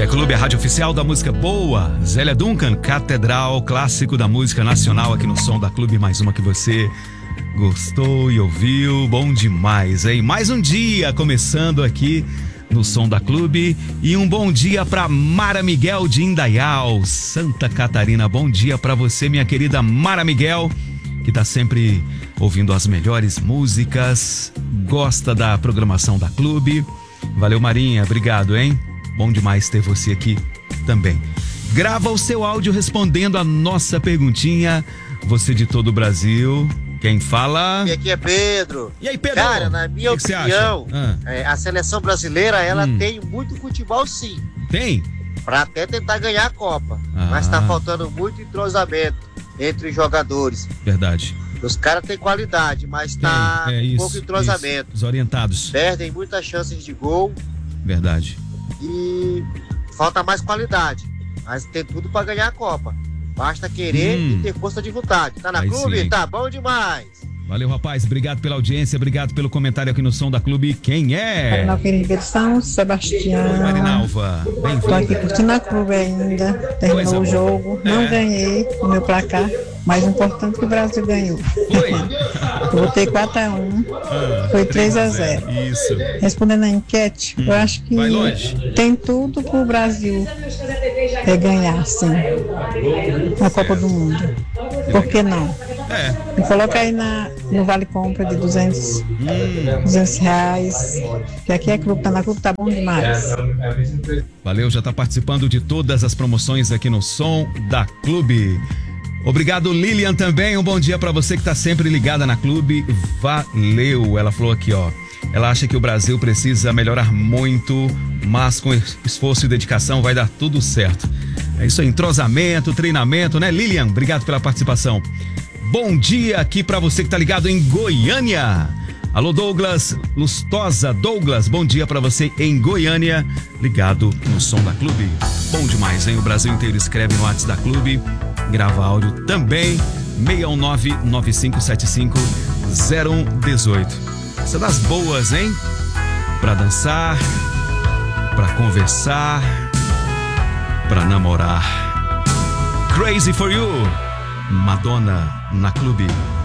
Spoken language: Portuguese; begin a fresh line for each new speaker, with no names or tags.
É Clube, a rádio oficial da música boa. Zélia Duncan, catedral, clássico da música nacional aqui no som da Clube. Mais uma que você gostou e ouviu. Bom demais, hein? Mais um dia começando aqui no som da Clube. E um bom dia pra Mara Miguel de Indaial, Santa Catarina. Bom dia pra você, minha querida Mara Miguel, que tá sempre ouvindo as melhores músicas, gosta da programação da Clube. Valeu, Marinha, obrigado, hein? Bom demais ter você aqui também. Grava o seu áudio respondendo a nossa perguntinha. Você de todo o Brasil, quem fala?
E aqui é Pedro.
E aí, Pedro?
Cara, na minha opinião, a seleção brasileira, ela tem muito futebol, sim.
Tem?
Pra até tentar ganhar a Copa. Mas tá faltando muito entrosamento entre os jogadores.
Verdade.
Os caras têm qualidade, mas tá pouco entrosamento.
Desorientados.
Perdem muitas chances de gol.
Verdade.
E falta mais qualidade. Mas tem tudo pra ganhar a Copa. Basta querer e ter força de vontade. Tá na
Aí
Clube?
sim.
Tá bom demais.
Valeu, rapaz. Obrigado pela audiência, obrigado pelo comentário aqui no som da Clube. Quem é?
Marinalva de São Sebastião.
Oi, Marinalva. Bem-vindo.
Tô aqui curtindo a Clube ainda. Terminou o jogo. Não ganhei o meu placar. Mas o importante é que o Brasil ganhou.
Foi?
Eu botei 4-1. Foi 3-0.
Isso.
Respondendo a enquete, eu acho que
Vai longe.
tem tudo pro Brasil ganhar, sim, a Copa do Mundo. Por que não? Me coloca aí no Vale Compra de 200 reais. Que aqui é Clube, tá na Clube, tá bom demais.
Valeu, já tá participando de todas as promoções aqui no som da Clube. Obrigado, Lilian, também. Um bom dia pra você que tá sempre ligada na Clube. Valeu. Ela falou aqui, ó. Ela acha que o Brasil precisa melhorar muito, mas com esforço e dedicação vai dar tudo certo. É isso aí, entrosamento, treinamento, né, Lilian? Obrigado pela participação. Bom dia aqui pra você que tá ligado em Goiânia. Alô, Douglas Lustosa. Douglas, bom dia pra você em Goiânia, ligado no som da Clube. Bom demais, hein? O Brasil inteiro escreve no WhatsApp da Clube. Grava áudio também, 619-9575-0118. Isso é das boas, hein? Pra dançar, pra conversar, pra namorar. Crazy for You, Madonna na Clube.